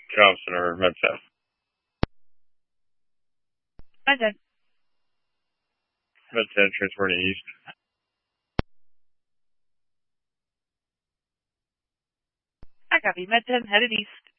Johnson or Med-10. Med-10. Med-10 transporting east. I copy. Med-10 headed east.